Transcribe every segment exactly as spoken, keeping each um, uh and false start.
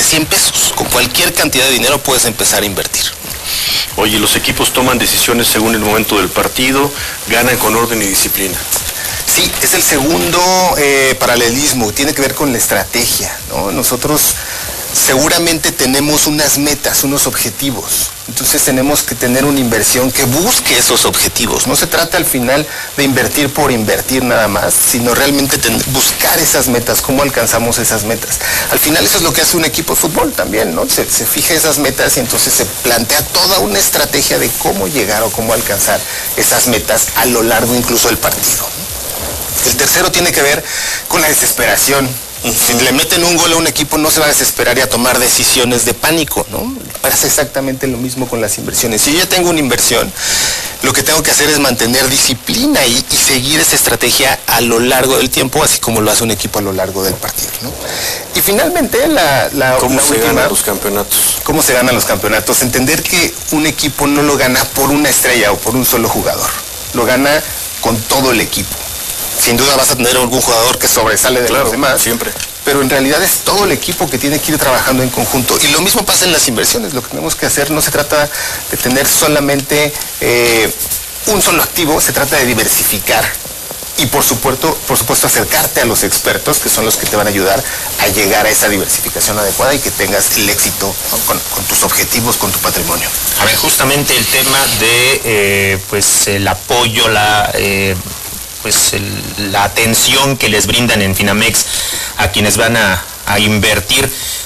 cien pesos. Con cualquier cantidad de dinero puedes empezar a invertir. Oye, los equipos toman decisiones según el momento del partido, ganan con orden y disciplina. Sí, es el segundo eh, paralelismo, tiene que ver con la estrategia, ¿no? Nosotros seguramente tenemos unas metas, unos objetivos, entonces tenemos que tener una inversión que busque esos objetivos. No se trata al final de invertir por invertir nada más, sino realmente tener, buscar esas metas, cómo alcanzamos esas metas. Al final eso es lo que hace un equipo de fútbol también, ¿no? Se, se fija esas metas y entonces se plantea toda una estrategia de cómo llegar o cómo alcanzar esas metas a lo largo incluso del partido, ¿no? El tercero tiene que ver con la desesperación. Uh-huh. Si le meten un gol a un equipo no se va a desesperar y a tomar decisiones de pánico, ¿no? Pasa exactamente lo mismo con las inversiones. Si yo ya tengo una inversión, lo que tengo que hacer es mantener disciplina y, y seguir esa estrategia a lo largo del tiempo, así como lo hace un equipo a lo largo del partido, ¿no? Y finalmente la, la ¿Cómo la se última, ganan los campeonatos? ¿Cómo se ganan los campeonatos? Entender que un equipo no lo gana por una estrella o por un solo jugador, lo gana con todo el equipo. Sin duda vas a tener algún jugador que sobresale de claro, los demás, siempre. Pero en realidad es todo el equipo que tiene que ir trabajando en conjunto. Y lo mismo pasa en las inversiones. Lo que tenemos que hacer no se trata de tener solamente eh, un solo activo, se trata de diversificar. Y por supuesto, por supuesto acercarte a los expertos, que son los que te van a ayudar a llegar a esa diversificación adecuada y que tengas el éxito, ¿no? con, con tus objetivos, con tu patrimonio. A ver, justamente el tema de eh, pues el apoyo, la... Eh... pues el, la atención que les brindan en Finamex a quienes van a, a invertir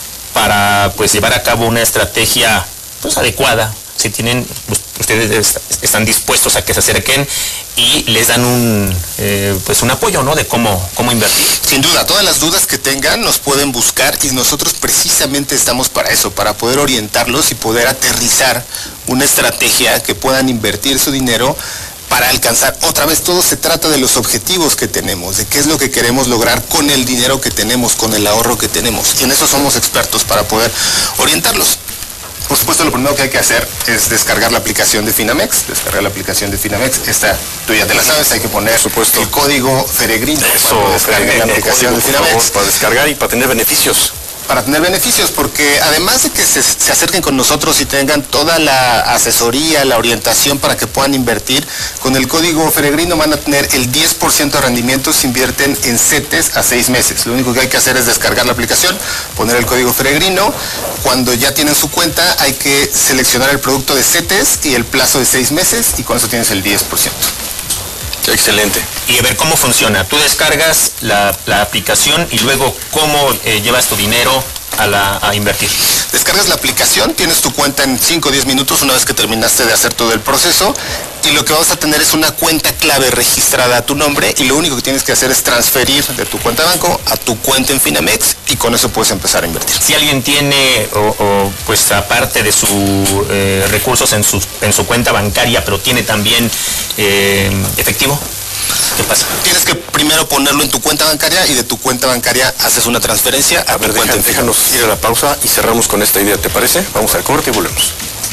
para pues llevar a cabo una estrategia pues adecuada. Si tienen, ustedes están dispuestos a que se acerquen y les dan un eh, pues un apoyo, ¿no? De cómo, cómo invertir. Sin duda, todas las dudas que tengan nos pueden buscar y nosotros precisamente estamos para eso, para poder orientarlos y poder aterrizar una estrategia que puedan invertir su dinero para alcanzar. Otra vez, todo se trata de los objetivos que tenemos, de qué es lo que queremos lograr con el dinero que tenemos, con el ahorro que tenemos. Y en eso somos expertos para poder orientarlos. Por supuesto, lo primero que hay que hacer es descargar la aplicación de Finamex, descargar la aplicación de Finamex. Esta, tú ya te la sabes, hay que poner el código Feregrino. Eso, descargar la aplicación de Finamex. Favor, para descargar y para tener beneficios. Para tener beneficios, porque además de que se, se acerquen con nosotros y tengan toda la asesoría, la orientación para que puedan invertir, con el código Feregrino van a tener el diez por ciento de rendimiento si invierten en CETES a seis meses. Lo único que hay que hacer es descargar la aplicación, poner el código Feregrino. Cuando ya tienen su cuenta hay que seleccionar el producto de CETES y el plazo de seis meses y con eso tienes el diez por ciento. Excelente. Y a ver cómo funciona. Tú descargas la, la aplicación y luego cómo eh, llevas tu dinero a, la, a invertir. Descargas la aplicación, tienes tu cuenta en cinco o diez minutos una vez que terminaste de hacer todo el proceso y lo que vas a tener es una cuenta clave registrada a tu nombre y lo único que tienes que hacer es transferir de tu cuenta de banco a tu cuenta en Finamex y con eso puedes empezar a invertir. Si alguien tiene, o, o pues aparte de sus eh, recursos en su, en su cuenta bancaria, pero tiene también eh, efectivo, ¿qué pasa? Tienes que primero ponerlo en tu cuenta bancaria y de tu cuenta bancaria haces una transferencia a, a ver, tu cuenta deja, déjanos ir a la pausa y cerramos con esta idea, ¿te parece? Vamos al corte y volvemos.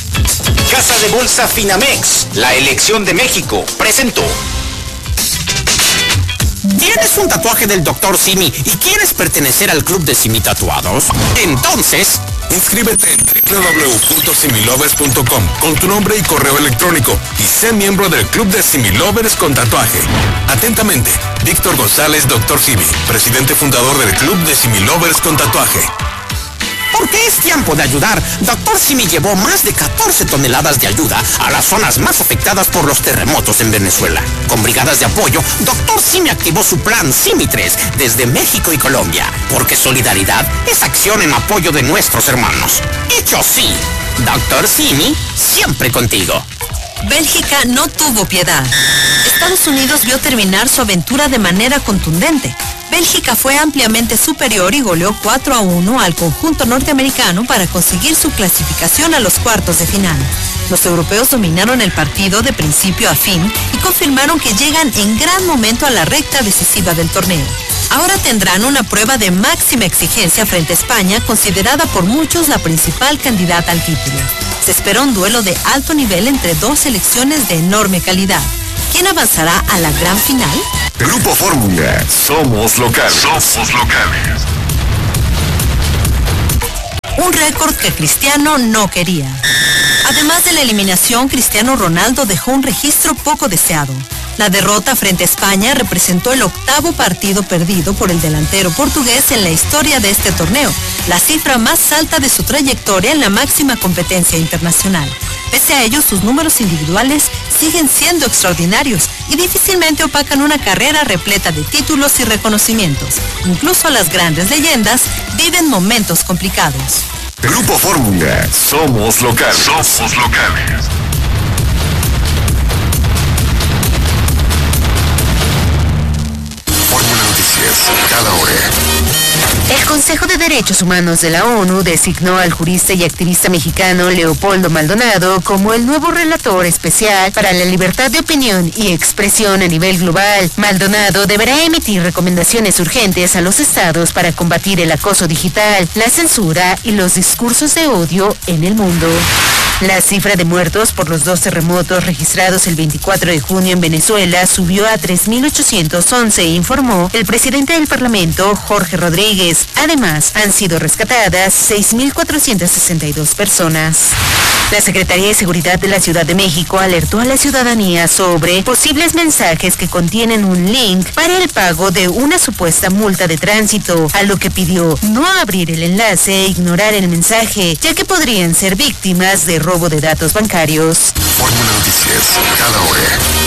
Casa de Bolsa Finamex, la elección de México, presentó. ¿Tienes un tatuaje del doctor Simi y quieres pertenecer al club de Simi Tatuados? Entonces, inscríbete en doble u doble u doble u punto similovers punto com con tu nombre y correo electrónico y sé miembro del club de Similovers con tatuaje. Atentamente, Víctor González, doctor Simi, presidente fundador del club de Similovers con tatuaje. Porque es tiempo de ayudar. doctor Simi llevó más de catorce toneladas de ayuda a las zonas más afectadas por los terremotos en Venezuela. Con brigadas de apoyo, doctor Simi activó su plan Simi tres desde México y Colombia. Porque solidaridad es acción en apoyo de nuestros hermanos. Hecho sí, doctor Simi, siempre contigo. Bélgica no tuvo piedad. Estados Unidos vio terminar su aventura de manera contundente. Bélgica fue ampliamente superior y goleó cuatro a uno al conjunto norteamericano para conseguir su clasificación a los cuartos de final. Los europeos dominaron el partido de principio a fin y confirmaron que llegan en gran momento a la recta decisiva del torneo. Ahora tendrán una prueba de máxima exigencia frente a España, considerada por muchos la principal candidata al título. Se espera un duelo de alto nivel entre dos selecciones de enorme calidad. ¿Quién avanzará a la gran final? Grupo Fórmula. Somos locales. Somos locales. un récord que Cristiano no quería. Además de la eliminación, Cristiano Ronaldo dejó un registro poco deseado. La derrota frente a España representó el octavo partido perdido por el delantero portugués en la historia de este torneo, la cifra más alta de su trayectoria en la máxima competencia internacional. Pese a ello, sus números individuales siguen siendo extraordinarios y difícilmente opacan una carrera repleta de títulos y reconocimientos. Incluso las grandes leyendas viven momentos complicados. Grupo Fórmula. Somos locales. Somos locales. Fórmula Noticias, cada hora. El Consejo de Derechos Humanos de la ONU designó al jurista y activista mexicano Leopoldo Maldonado como el nuevo relator especial para la libertad de opinión y expresión a nivel global. Maldonado deberá emitir recomendaciones urgentes a los estados para combatir el acoso digital, la censura y los discursos de odio en el mundo. La cifra de muertos por los dos terremotos registrados el veinticuatro de junio en Venezuela subió a tres mil ochocientos once, informó el presidente del Parlamento, Jorge Rodríguez. Además, han sido rescatadas seis mil cuatrocientas sesenta y dos personas. La Secretaría de Seguridad de la Ciudad de México alertó a la ciudadanía sobre posibles mensajes que contienen un link para el pago de una supuesta multa de tránsito, a lo que pidió no abrir el enlace e ignorar el mensaje, ya que podrían ser víctimas de robo de datos bancarios. Fórmula Noticias, cada hora.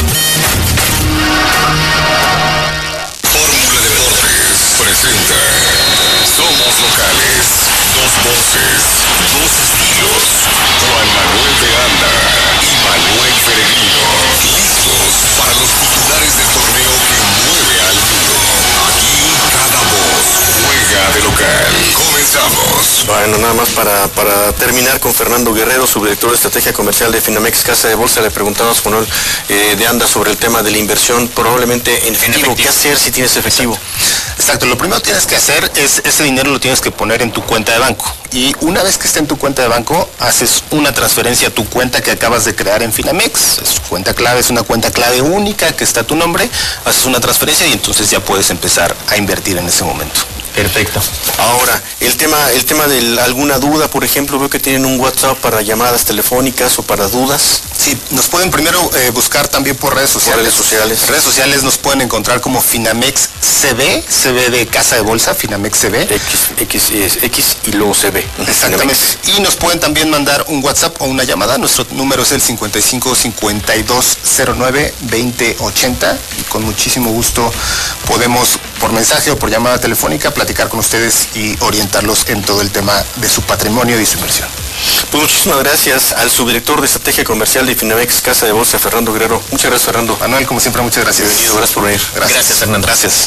Fórmula Deportes presenta Somos Locales. Dos voces, dos estilos. Juan Manuel de Anda y Manuel Peregrino. Listos para los titulares del torneo que mueve al mundo. Aquí cada voz juega de local. Comenzamos. Bueno, nada más para, para terminar con Fernando Guerrero, subdirector de Estrategia Comercial de Finamex Casa de Bolsa. Le preguntamos con él eh, de Anda sobre el tema de la inversión, probablemente en efectivo. ¿Qué hacer si tienes efectivo? Exacto, lo primero que tienes que hacer es, ese dinero lo tienes que poner en tu cuenta de banco. Y una vez que esté en tu cuenta de banco, haces una transferencia a tu cuenta que acabas de crear en Finamex. Es cuenta clave, es una cuenta clave única que está a tu nombre. Haces una transferencia y entonces ya puedes empezar a invertir en ese momento. Perfecto. Ahora, el tema, el tema de alguna duda, por ejemplo, veo que tienen un WhatsApp para llamadas telefónicas o para dudas. Sí, nos pueden primero eh, buscar también por redes sociales. Por redes sociales. En redes sociales nos pueden encontrar como Finamex C B, C B de Casa de Bolsa, Finamex C B. X, X, X y luego C B. Exactamente. Y nos pueden también mandar un WhatsApp o una llamada. Nuestro número es el cincuenta y cinco cincuenta y dos cero nueve veinte ochenta y con muchísimo gusto podemos por mensaje o por llamada telefónica platicar con ustedes y orientarlos en todo el tema de su patrimonio y su inversión. Pues muchísimas gracias al subdirector de Estrategia Comercial de Finamex Casa de Bolsa, Fernando Guerrero. Muchas gracias, Fernando. Manuel, como siempre, muchas gracias. Bienvenido, gracias por venir. Gracias, Gracias, Fernando. Gracias.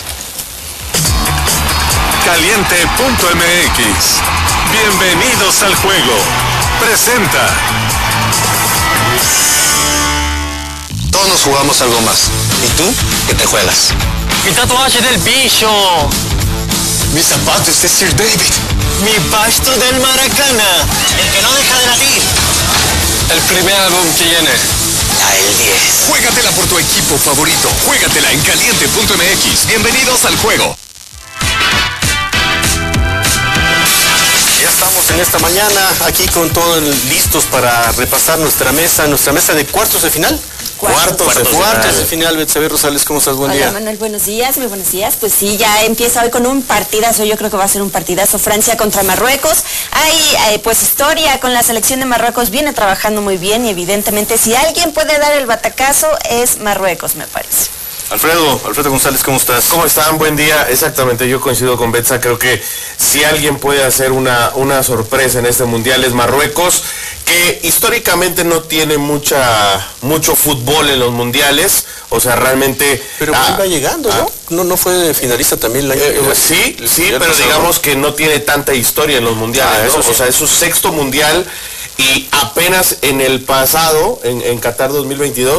Caliente punto M X. Bienvenidos al juego. Presenta. Todos nos jugamos algo más. ¿Y tú? ¿Qué te juegas? Mi tatuaje del bicho. Mis zapatos de Sir David. Mi pasto del Maracana. El que no deja de latir. El primer álbum que viene. La el diez. Juégatela por tu equipo favorito. Juégatela en caliente punto M X. Bienvenidos al juego. Ya estamos en esta mañana aquí con todos listos para repasar nuestra mesa, nuestra mesa de cuartos de final. Cuartos, Cuartos, cuartos de, cuartos de de final. Betsabe Rosales, ¿cómo estás? Buen Hola, día. Manuel, buenos días, muy buenos días. Pues sí, ya empieza hoy con un partidazo, yo creo que va a ser un partidazo. Francia contra Marruecos. Hay eh, pues historia con la selección de Marruecos, viene trabajando muy bien y evidentemente si alguien puede dar el batacazo es Marruecos, me parece. Alfredo, Alfredo González, ¿cómo estás? ¿Cómo están? Buen día. Exactamente, yo coincido con Betsa. Creo que si alguien puede hacer una, una sorpresa en este mundial es Marruecos, que históricamente no tiene mucha mucho fútbol en los mundiales. O sea, realmente... Pero ah, va llegando, ¿no? Ah, ¿no? ¿No fue finalista también la eh, eh, Sí, sí, pero pasado. digamos que no tiene tanta historia en los mundiales, ah, ¿no? Eso sí. O sea, es su sexto mundial y apenas en el pasado, en, en Qatar dos mil veintidós,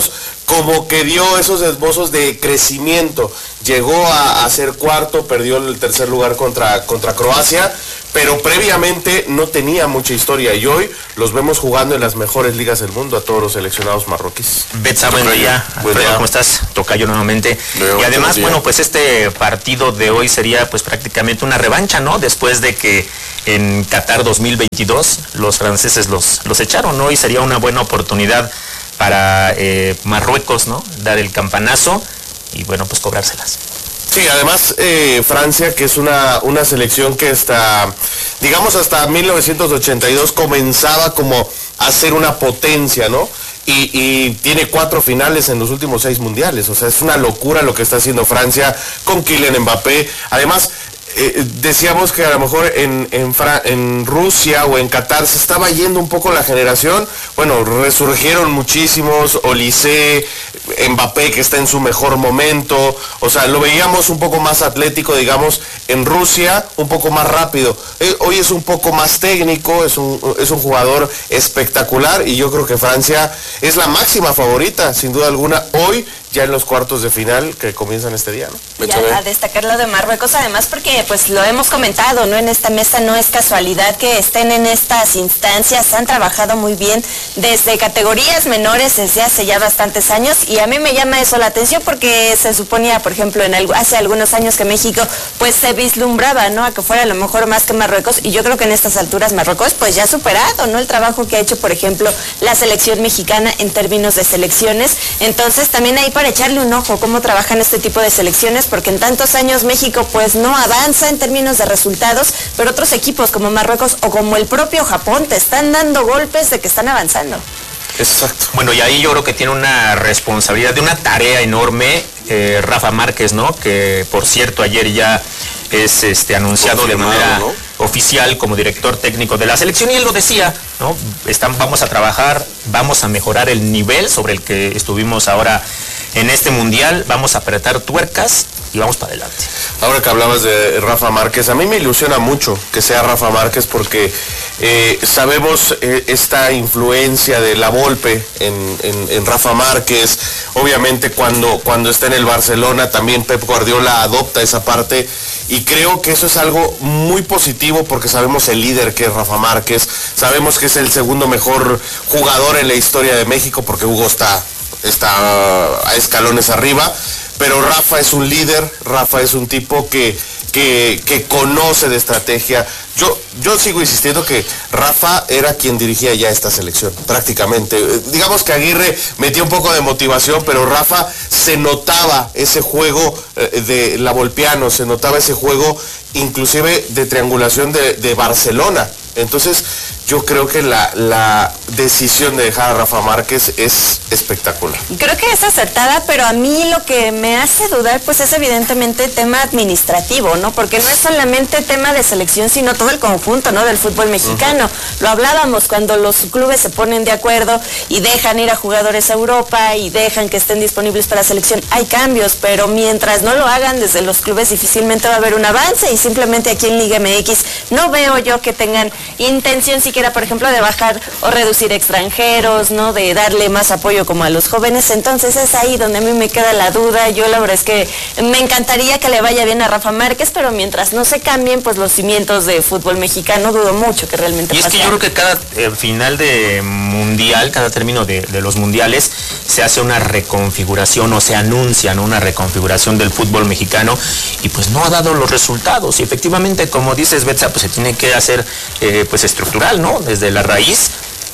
como que dio esos esbozos de crecimiento. Llegó a, a ser cuarto, perdió el tercer lugar contra, contra Croacia, pero previamente no tenía mucha historia y hoy los vemos jugando en las mejores ligas del mundo a todos los seleccionados marroquíes. Betsa, buen día. Alfredo, ¿cómo estás? Tocayo nuevamente. Leo, y además, bueno, pues este partido de hoy sería pues prácticamente una revancha, ¿no? Después de que en Qatar dos mil veintidós los franceses los, los echaron, ¿no? Y sería una buena oportunidad para eh, Marruecos, ¿no? Dar el campanazo y bueno, pues cobrárselas. Sí, además eh, Francia, que es una, una selección que hasta, digamos hasta mil novecientos ochenta y dos comenzaba como a ser una potencia, ¿no? Y, y tiene cuatro finales en los últimos seis mundiales, o sea, es una locura lo que está haciendo Francia con Kylian Mbappé. Además, Eh, decíamos que a lo mejor en, en, Fra en Rusia o en Qatar se estaba yendo un poco la generación. Bueno, resurgieron muchísimos, Olise, Mbappé que está en su mejor momento, o sea, lo veíamos un poco más atlético, digamos, en Rusia, un poco más rápido. Eh, hoy es un poco más técnico, es un, es un jugador espectacular y yo creo que Francia es la máxima favorita, sin duda alguna, hoy ya en los cuartos de final que comienzan este día, ¿no? Ya, a destacar lo de Marruecos, además porque pues lo hemos comentado, ¿no? En esta mesa no es casualidad que estén en estas instancias, han trabajado muy bien desde categorías menores desde hace ya bastantes años y a mí me llama eso la atención porque se suponía, por ejemplo, en algo, hace algunos años que México pues se vislumbraba, ¿no? A que fuera a lo mejor más que Marruecos y yo creo que en estas alturas Marruecos pues ya ha superado, ¿no? El trabajo que ha hecho, por ejemplo, la selección mexicana en términos de selecciones, entonces también hay para echarle un ojo cómo trabajan este tipo de selecciones, porque en tantos años México pues no avanza en términos de resultados, pero otros equipos como Marruecos o como el propio Japón te están dando golpes de que están avanzando. Exacto. Bueno, y ahí yo creo que tiene una responsabilidad, de una tarea enorme, eh, Rafa Márquez, ¿no? Que por cierto ayer ya es este anunciado de manera ¿no? oficial como director técnico de la selección y él lo decía, ¿no? Están, vamos a trabajar, vamos a mejorar el nivel sobre el que estuvimos ahora en este mundial, vamos a apretar tuercas y vamos para adelante. Ahora que hablabas de Rafa Márquez, a mí me ilusiona mucho que sea Rafa Márquez porque eh, sabemos eh, esta influencia de la Volpe en, en, en Rafa Márquez. Obviamente cuando, cuando está en el Barcelona también Pep Guardiola adopta esa parte y creo que eso es algo muy positivo porque sabemos el líder que es Rafa Márquez, sabemos que es el segundo mejor jugador en la historia de México porque Hugo está, está a escalones arriba. Pero Rafa es un líder, Rafa es un tipo que, que, que conoce de estrategia. Yo, yo sigo insistiendo que Rafa era quien dirigía ya esta selección, prácticamente. Digamos que Aguirre metía un poco de motivación, pero Rafa se notaba ese juego de la Volpiano, se notaba ese juego inclusive de triangulación de, de Barcelona. Entonces yo creo que la, la decisión de dejar a Rafa Márquez es espectacular. Creo que es acertada, pero a mí lo que me hace dudar pues es evidentemente tema administrativo, ¿no? Porque no es solamente tema de selección, sino todo el conjunto, ¿no? Del fútbol mexicano. Uh-huh. Lo hablábamos cuando los clubes se ponen de acuerdo y dejan ir a jugadores a Europa y dejan que estén disponibles para la selección. Hay cambios, pero mientras no lo hagan desde los clubes difícilmente va a haber un avance y simplemente aquí en Liga M X no veo yo que tengan intención siquiera, por ejemplo, de bajar o reducir extranjeros, ¿no? De darle más apoyo como a los jóvenes. Entonces es ahí donde a mí me queda la duda. Yo la verdad es que me encantaría que le vaya bien a Rafa Márquez, pero mientras no se cambien pues los cimientos de fútbol mexicano, dudo mucho que realmente pase. Y es que yo creo que cada eh, final de mundial, cada término de, de los mundiales, se hace una reconfiguración o se anuncia, ¿no? Una reconfiguración del fútbol mexicano y pues no ha dado los resultados. Y efectivamente, como dices, Betsa, pues se tiene que hacer eh, pues estructural, ¿no? Desde la raíz,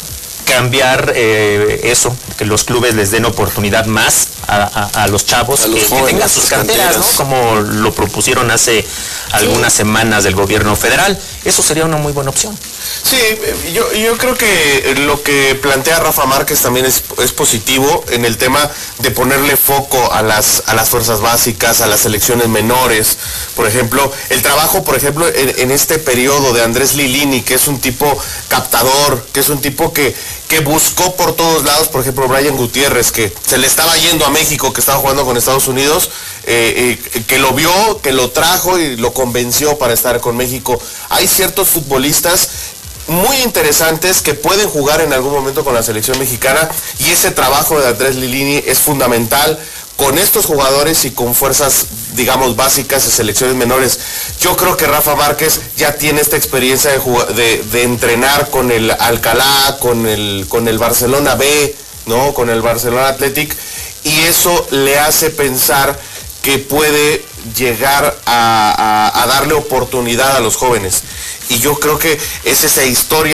cambiar eh, eso, que los clubes les den oportunidad más a, a, a los chavos, a los que, jóvenes, que tengan sus canteras, ¿no? Como lo propusieron hace algunas sí. semanas del gobierno federal. Eso sería una muy buena opción. Sí, yo, yo creo que lo que plantea Rafa Márquez también es, es positivo en el tema de ponerle foco a las, a las fuerzas básicas, a las selecciones menores. Por ejemplo, el trabajo, por ejemplo, en, en este periodo de Andrés Lilini, que es un tipo captador, que es un tipo que, que buscó por todos lados, por ejemplo, Brian Gutiérrez, que se le estaba yendo a México, que estaba jugando con Estados Unidos, eh, eh, que lo vio, que lo trajo y lo convenció para estar con México. Hay ciertos futbolistas muy interesantes que pueden jugar en algún momento con la selección mexicana, y ese trabajo de Andrés Lilini es fundamental con estos jugadores y con fuerzas, digamos, básicas de selecciones menores. Yo creo que Rafa Márquez ya tiene esta experiencia de, de, de entrenar con el Alcalá, con el, con el Barcelona B, ¿no? Con el Barcelona Athletic, y eso le hace pensar que puede llegar a, a, a darle oportunidad a los jóvenes. Y yo creo que es esa historia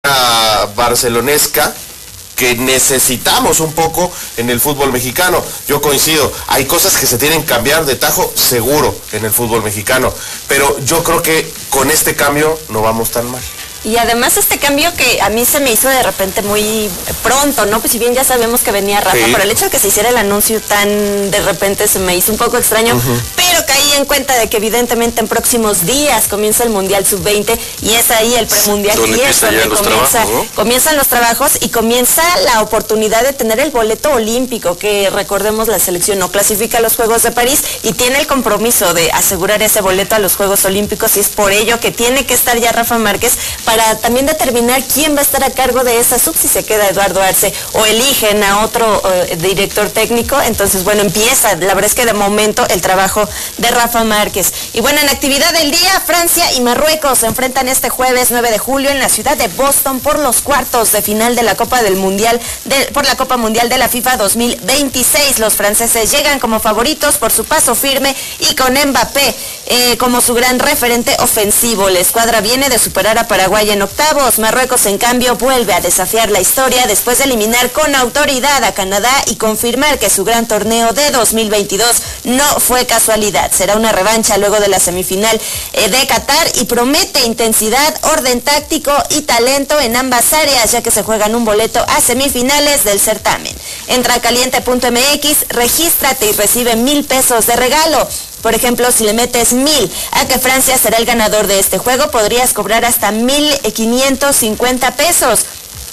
barcelonesca que necesitamos un poco en el fútbol mexicano. Yo coincido, hay cosas que se tienen que cambiar de tajo, seguro, en el fútbol mexicano, pero yo creo que con este cambio no vamos tan mal. Y además este cambio que a mí se me hizo de repente muy pronto, ¿no? Pues si bien ya sabemos que venía Rafa, sí, pero el hecho de que se hiciera el anuncio tan de repente se me hizo un poco extraño, uh-huh. pero caí en cuenta de que evidentemente en próximos días comienza el Mundial sub veinte y es ahí el premundial y es donde comienza, trabajos, ¿no? comienzan los trabajos y comienza la oportunidad de tener el boleto olímpico, que recordemos la selección no clasifica a los Juegos de París y tiene el compromiso de asegurar ese boleto a los Juegos Olímpicos, y es por ello que tiene que estar ya Rafa Márquez para también determinar quién va a estar a cargo de esa sub, si se queda Eduardo Arce o eligen a otro uh, director técnico. Entonces, bueno, empieza, la verdad es que de momento el trabajo de Rafa Márquez. Y bueno, en actividad del día, Francia y Marruecos se enfrentan este jueves nueve de julio en la ciudad de Boston por los cuartos de final de la Copa del Mundial, de, por la Copa Mundial de la FIFA dos mil veintiséis. Los franceses llegan como favoritos por su paso firme y con Mbappé eh, como su gran referente ofensivo. La escuadra viene de superar a Paraguay en octavos. Marruecos, en cambio, vuelve a desafiar la historia después de eliminar con autoridad a Canadá y confirmar que su gran torneo de dos mil veintidós no fue casualidad. Será una revancha luego de la semifinal eh, de Qatar y promete intensidad, orden táctico y talento en ambas áreas, ya que se juegan un boleto a semifinales del certamen. Entra a caliente punto m x, regístrate y recibe mil pesos de regalo. Por ejemplo, si le metes mil a que Francia será el ganador de este juego, podrías cobrar hasta mil quinientos cincuenta pesos.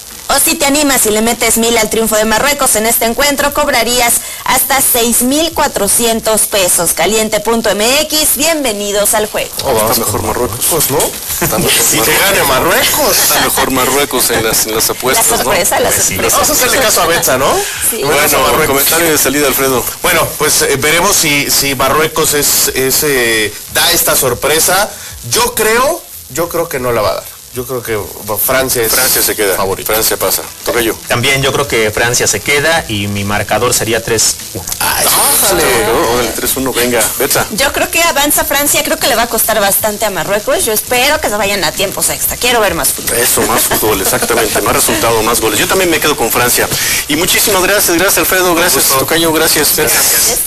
O si te animas y le metes mil al triunfo de Marruecos en este encuentro, cobrarías hasta seis mil cuatrocientos pesos. Caliente punto m x, bienvenidos al juego. Oh, va, está mejor Marruecos, pues, ¿no? Está mejor si te gane Marruecos. Está mejor Marruecos en las, en las apuestas, la sorpresa, ¿no? La sorpresa, Vamos a hacerle caso a Betsa, ¿no? Sí. Bueno, comentario de salida, Alfredo. Bueno, pues eh, veremos si, si Marruecos es, es eh, da esta sorpresa. Yo creo, yo creo que no la va a dar. Yo creo que Francia es Francia se queda, favorito. Francia pasa. Toca yo. También yo creo que Francia se queda y mi marcador sería tres uno. Ay, bájale. El tres uno, venga, Betsa. Yo creo que avanza Francia, creo que le va a costar bastante a Marruecos. Yo espero que se vayan a tiempos extra. Quiero ver más fútbol. Eso, más fútbol, exactamente. Más resultado, más goles. Yo también me quedo con Francia. Y muchísimas gracias, gracias Alfredo, gracias Tocayo, gracias. Gracias.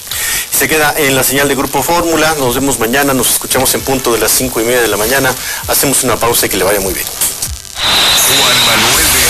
Se queda en la señal de Grupo Fórmula. Nos vemos mañana, nos escuchamos en punto de las cinco y media de la mañana. Hacemos una pausa y que le vaya muy bien. Juan Manuel de